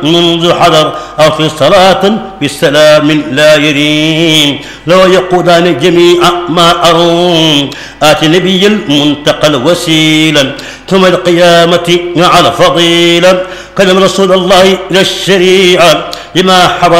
منذ حضر أو في صلاة بسلام لا يريم لو يقودان جميع ما أروم آت نبي المنتقى الوسيلا ثم القيامة على فضيلا قدم رسول الله إلى الشريعة لما حضر